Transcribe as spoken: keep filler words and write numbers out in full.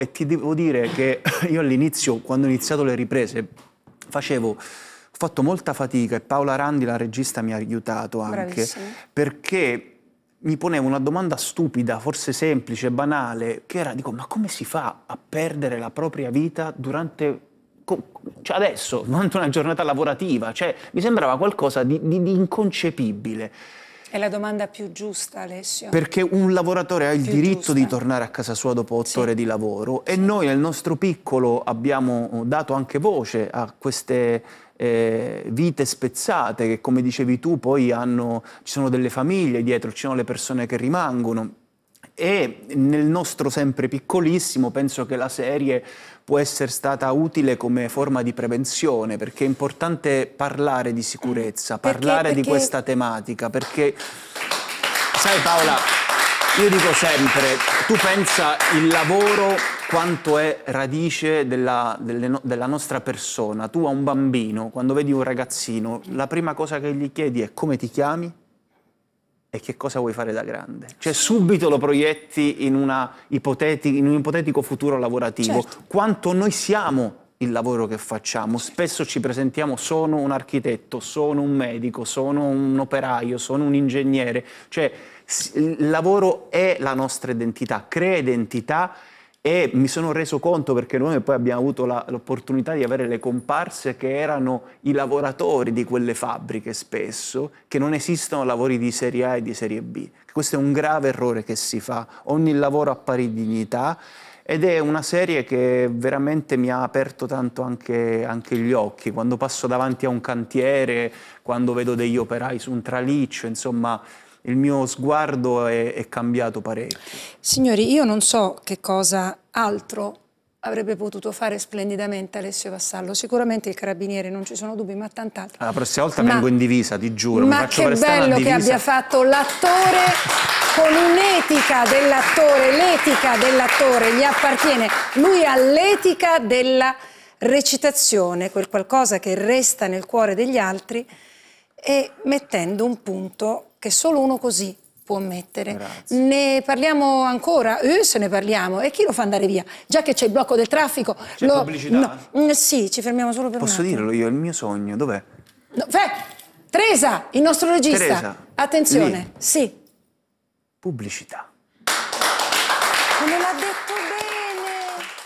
E ti devo dire che io all'inizio, quando ho iniziato le riprese, facevo, ho fatto molta fatica, e Paola Randi, la regista, mi ha aiutato anche, Bravissima. perché mi ponevo una domanda stupida, forse semplice, banale, che era, dico, ma come si fa a perdere la propria vita durante, cioè adesso, durante una giornata lavorativa? Cioè, mi sembrava qualcosa di, di, di inconcepibile. È la domanda più giusta, Alessio. Perché un lavoratore ha il Più diritto giusta. di tornare a casa sua dopo otto Sì. ore di lavoro, Sì. e noi nel nostro piccolo abbiamo dato anche voce a queste eh, vite spezzate che, come dicevi tu, poi hanno, ci sono delle famiglie dietro, ci sono le persone che rimangono. E nel nostro sempre piccolissimo penso che la serie può essere stata utile come forma di prevenzione, perché è importante parlare di sicurezza, Perché- parlare perché... di questa tematica, perché sai Paola, io dico sempre, tu pensa il lavoro quanto è radice della, delle, della nostra persona. Tu a un bambino, quando vedi un ragazzino, la prima cosa che gli chiedi è come ti chiami? E che cosa vuoi fare da grande? Cioè subito lo proietti in, una ipoteti- in un ipotetico futuro lavorativo. Certo. Quanto noi siamo il lavoro che facciamo. Spesso ci presentiamo, sono un architetto, sono un medico, sono un operaio, sono un ingegnere. Cioè il lavoro è la nostra identità, crea identità. E mi sono reso conto, perché noi poi abbiamo avuto l'opportunità di avere le comparse che erano i lavoratori di quelle fabbriche spesso, che non esistono lavori di serie A e di serie B. Questo è un grave errore che si fa, ogni lavoro ha pari dignità, ed è una serie che veramente mi ha aperto tanto anche, anche gli occhi. Quando passo davanti a un cantiere, quando vedo degli operai su un traliccio, insomma, il mio sguardo è, è cambiato parecchio. Signori, io non so che cosa altro avrebbe potuto fare splendidamente Alessio Vassallo. Sicuramente il carabiniere, non ci sono dubbi, ma tant'altro. La prossima volta ma, vengo in divisa, ti giuro. Ma mi faccio che prestare bello una che divisa. abbia fatto l'attore con un'etica dell'attore. L'etica dell'attore gli appartiene. Lui ha l'etica della recitazione, quel qualcosa che resta nel cuore degli altri, e mettendo un punto che solo uno così può mettere. Grazie. Ne parliamo ancora? Eh, se ne parliamo. E chi lo fa andare via? Già che c'è il blocco del traffico... C'è lo... pubblicità? No. Mm, sì, ci fermiamo solo per Posso un attimo. dirlo io, il mio sogno, dov'è? No, Teresa, il nostro regista. Teresa, attenzione, lì. sì. Pubblicità. Come l'ha detto